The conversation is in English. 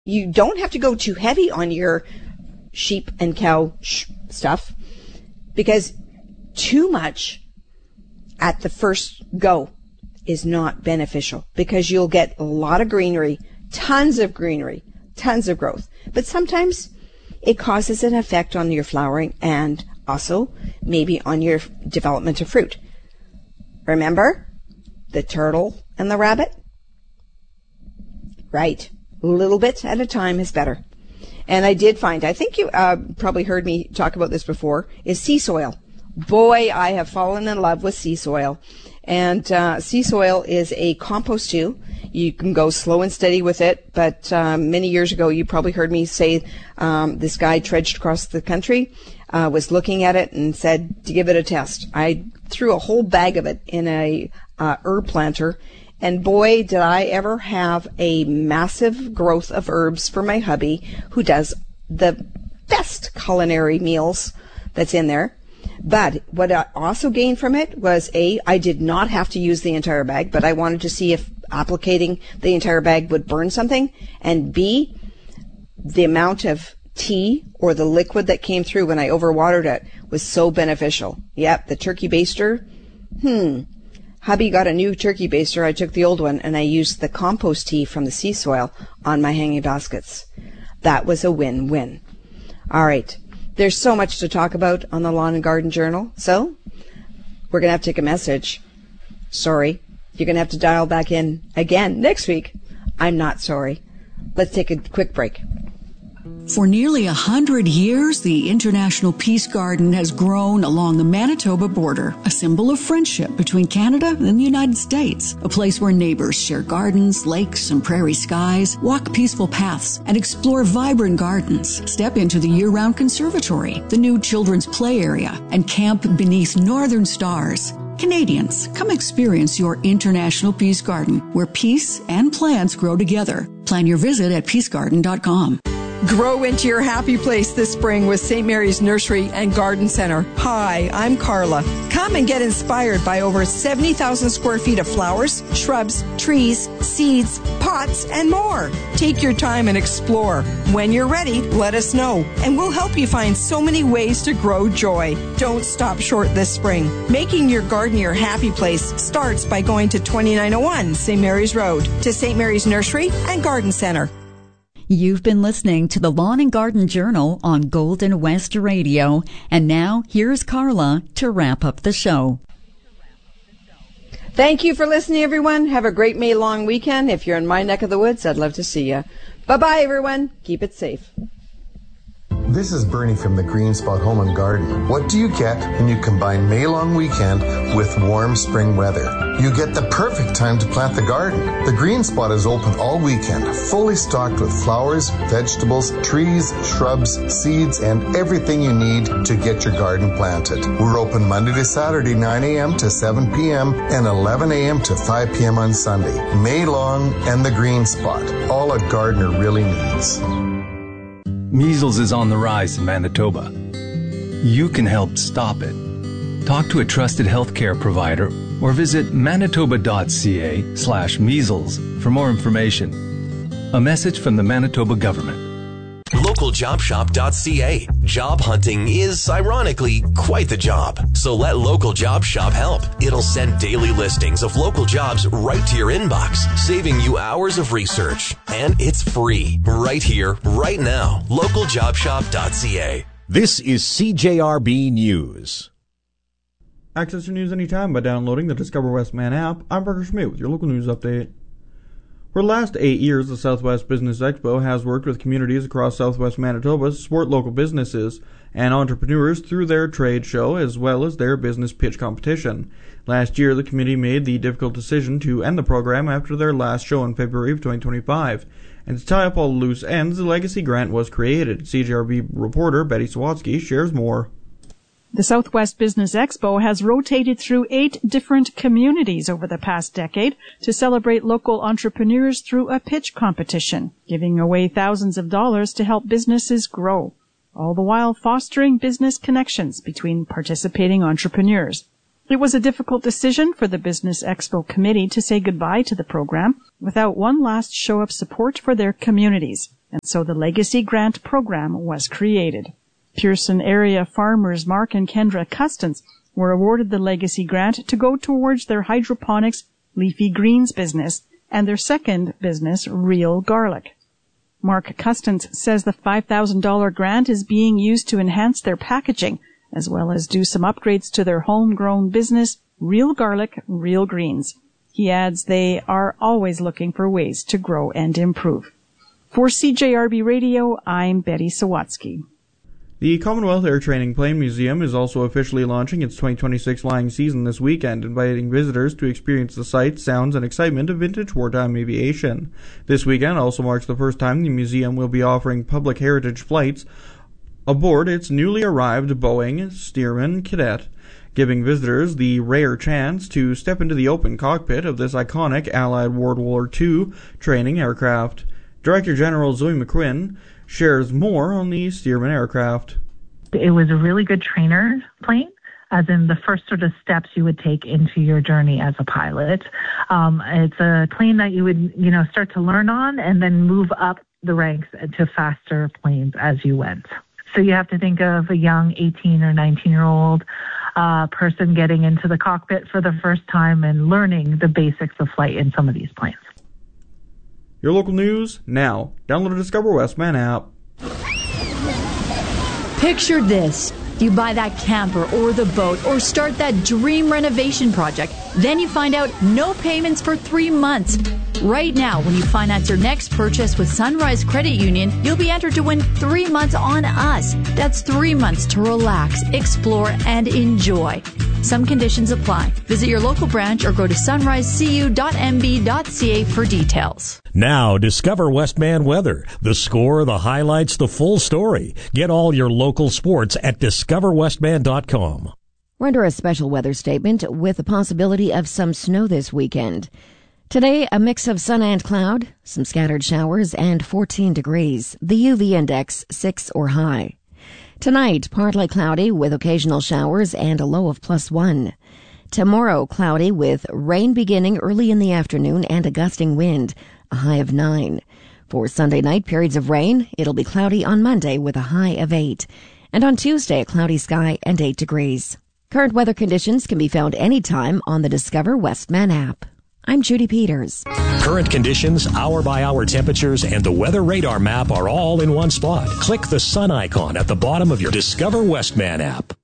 You don't have to go too heavy on your sheep and cow stuff, because too much at the first go is not beneficial, because you'll get a lot of greenery, tons of growth. But sometimes it causes an effect on your flowering and also maybe on your development of fruit. Remember the turtle and the rabbit? Right. A little bit at a time is better. And I did find, I think you probably heard me talk about this before, is sea soil. Boy, I have fallen in love with sea soil. And sea soil is a compost too. You can go slow and steady with it, but many years ago you probably heard me say this guy trudged across the country, was looking at it and said to give it a test. I threw a whole bag of it in a herb planter, and boy, did I ever have a massive growth of herbs for my hubby, who does the best culinary meals that's in there. But what I also gained from it was, I did not have to use the entire bag, but I wanted to see if applicating the entire bag would burn something, and B, the amount of tea or the liquid that came through when I overwatered it was so beneficial. Yep, the turkey baster. Hubby got a new turkey baster. I took the old one and I used the compost tea from the sea soil on my hanging baskets. That was a win-win. All right. There's so much to talk about on the Lawn and Garden Journal, so we're going to have to take a message. Sorry. You're going to have to dial back in again next week. I'm not sorry. Let's take a quick break. For nearly 100 years, the International Peace Garden has grown along the Manitoba border, a symbol of friendship between Canada and the United States, a place where neighbors share gardens, lakes, and prairie skies, walk peaceful paths, and explore vibrant gardens. Step into the year-round conservatory, the new children's play area, and camp beneath northern stars. Canadians, come experience your International Peace Garden, where peace and plants grow together. Plan your visit at peacegarden.com. Grow into your happy place this spring with St. Mary's Nursery and Garden Center. Hi, I'm Carla. Come and get inspired by over 70,000 square feet of flowers, shrubs, trees, seeds, pots, and more. Take your time and explore. When you're ready, let us know, and we'll help you find so many ways to grow joy. Don't stop short this spring. Making your garden your happy place starts by going to 2901 St. Mary's Road to St. Mary's Nursery and Garden Center. You've been listening to the Lawn and Garden Journal on Golden West Radio. And now, here's Carla to wrap up the show. Thank you for listening, everyone. Have a great May long weekend. If you're in my neck of the woods, I'd love to see you. Bye-bye, everyone. Keep it safe. This is Bernie from the Green Spot Home and Garden. What do you get when you combine May long weekend with warm spring weather? You get the perfect time to plant the garden. The Green Spot is open all weekend, fully stocked with flowers, vegetables, trees, shrubs, seeds, and everything you need to get your garden planted. We're open Monday to Saturday, 9 a.m. to 7 p.m. and 11 a.m. to 5 p.m. on Sunday. May long and the Green Spot, all a gardener really needs. Measles is on the rise in Manitoba. You can help stop it. Talk to a trusted healthcare provider or visit manitoba.ca/measles for more information. A message from the Manitoba government. LocalJobShop.ca. Job hunting is, ironically, quite the job. So let Local Job Shop help. It'll send daily listings of local jobs right to your inbox, saving you hours of research. And it's free, right here, right now. LocalJobShop.ca. This is CJRB News. Access your news anytime by downloading the Discover Westman app. I'm Parker Schmidt with your local news update. For the last 8 years, the Southwest Business Expo has worked with communities across southwest Manitoba to support local businesses and entrepreneurs through their trade show as well as their business pitch competition. Last year, the committee made the difficult decision to end the program after their last show in February of 2025. And to tie up all the loose ends, the Legacy Grant was created. CJRB reporter Betty Sawatsky shares more. The Southwest Business Expo has rotated through 8 different communities over the past decade to celebrate local entrepreneurs through a pitch competition, giving away thousands of dollars to help businesses grow, all the while fostering business connections between participating entrepreneurs. It was a difficult decision for the Business Expo committee to say goodbye to the program without one last show of support for their communities. and so the Legacy Grant program was created. Pearson area farmers Mark and Kendra Custance were awarded the Legacy Grant to go towards their hydroponics leafy greens business and their second business, Real Garlic. Mark Custance says the $5,000 grant is being used to enhance their packaging, as well as do some upgrades to their homegrown business, Real Garlic, Real Greens. He adds they are always looking for ways to grow and improve. For CJRB Radio, I'm Betty Sawatsky. The Commonwealth Air Training Plane Museum is also officially launching its 2026 flying season this weekend, inviting visitors to experience the sights, sounds, and excitement of vintage wartime aviation. This weekend also marks the first time the museum will be offering public heritage flights aboard its newly arrived Boeing Stearman Cadet, giving visitors the rare chance to step into the open cockpit of this iconic Allied World War II training aircraft. Director General Zoe McQuinn shares more on the Stearman aircraft. It was a really good trainer plane, as in the first sort of steps you would take into your journey as a pilot. It's a plane that you would, start to learn on and then move up the ranks to faster planes as you went. So you have to think of a young 18 or 19-year-old person getting into the cockpit for the first time and learning the basics of flight in some of these planes. Your local news now. Download the Discover Westman app. Picture this. You buy that camper or the boat or start that dream renovation project. Then you find out no payments for 3 months. Right now, when you finance your next purchase with Sunrise Credit Union, you'll be entered to win 3 months on us. That's 3 months to relax, explore, and enjoy. Some conditions apply. Visit your local branch or go to sunrisecu.mb.ca for details. Now, discover Westman weather. The score, the highlights, the full story. Get all your local sports at discoverwestman.com. We're under a special weather statement with the possibility of some snow this weekend. Today, a mix of sun and cloud, some scattered showers, and 14 degrees. The UV index 6 or high. Tonight, partly cloudy with occasional showers and a low of +1. Tomorrow, cloudy with rain beginning early in the afternoon and a gusting wind, a high of 9. For Sunday night, periods of rain. It'll be cloudy on Monday with a high of 8. And on Tuesday, a cloudy sky and 8 degrees. Current weather conditions can be found anytime on the Discover Westman app. I'm Judy Peters. Current conditions, hour-by-hour temperatures, and the weather radar map are all in one spot. Click the sun icon at the bottom of your Discover Westman app.